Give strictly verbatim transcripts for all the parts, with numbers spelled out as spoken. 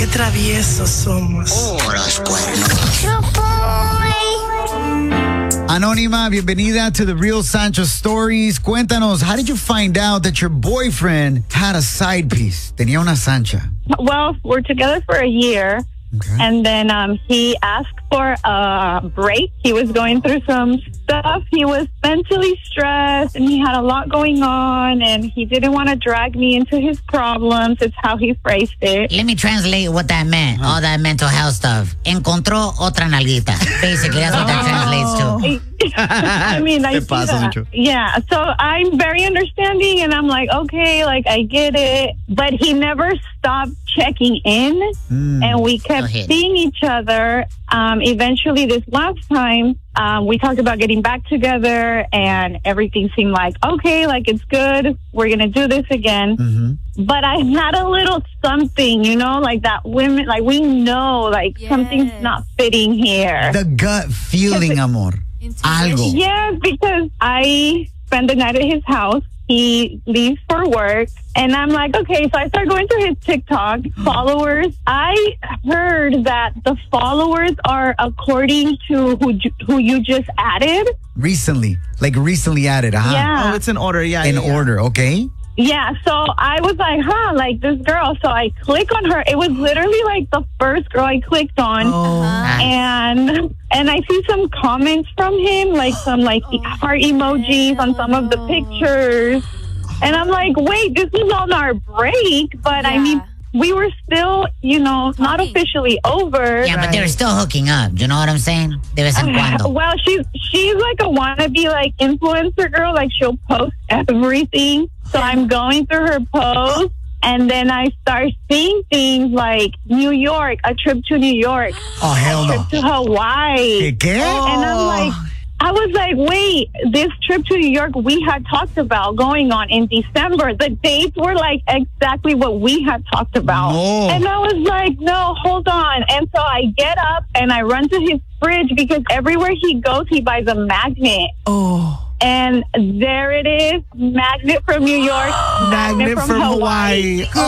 traviesos somos. Oh, los cuernos. Anónima, bienvenida to the Real Sancho Stories. Cuéntanos, how did you find out that your boyfriend had a side piece? Tenía una Sancha. Well, we're together for a year. Okay. And then um, he asked for a break. He was going through some stuff. He was mentally stressed and he had a lot going on and he didn't want to drag me into his problems. It's how he phrased it. Let me translate what that meant. All that mental health stuff. Encontró otra nalguita. Basically, that's what that translates to. I mean, I see that. Yeah, so I'm very understanding and I'm like, okay, like I get it. But he never stopped checking in mm. and we kept seeing each other. Um, eventually, this last time, um, we talked about getting back together and everything seemed like, okay, like it's good. We're going to do this again. Mm-hmm. But I had a little something, you know, like that women, like we know, like yes. something's not fitting here. The gut feeling, amor. Algo. Yes, because I spend the night at his house. He leaves for work. And I'm like, okay, so I start going through his TikTok followers. I heard that the followers are according to who who you just added. Recently. Like recently added, huh? Yeah. Oh, it's in order, yeah. In yeah, yeah. order, okay? Yeah, so I was like, huh, like this girl. So I click on her. It was literally like the first girl I clicked on. Oh. And and I see some comments from him, like some like oh, heart emojis on some of the pictures. And I'm like, wait, this was on our break. But yeah. I mean, we were still, you know, Talking. not officially over. Yeah, right. But they were still hooking up. You know what I'm saying? De vez en cuando. Well, she's, she's like a wannabe, like, influencer girl. Like, she'll post everything. So I'm going through her posts. And then I start seeing things like New York, a trip to New York. Oh, hell no. A trip to Hawaii. ¿Qué? And I'm like, I was like, wait, this trip to New York we had talked about going on in December. The dates were like exactly what we had talked about. No. And I was like, no, hold on. And so I get up and I run to his fridge because everywhere he goes, he buys a magnet. Oh. And there it is, magnet from New York, magnet, magnet from, from Hawaii. Hawaii.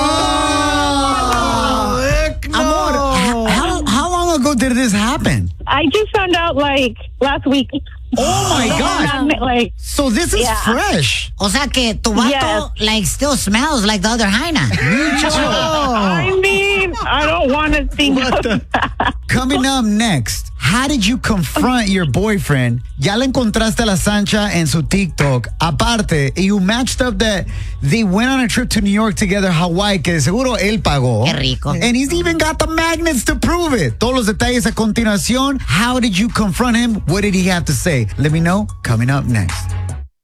Oh, heck no. Amor, how, how long ago did this happen? I just found out like last week. Oh my God. Magnet, like, so this is yeah. fresh. O sea que tu vato yes. like still smells like the other hyena. I mean, I don't want to think what of that. Coming up next, how did you confront your boyfriend? Ya le encontraste a la Sancha en su TikTok. Aparte, you matched up that they went on a trip to New York together, Hawaii, que de seguro él pagó. Qué rico. And he's even got the magnets to prove it. Todos los detalles a continuación. How did you confront him? What did he have to say? Let me know. Coming up next.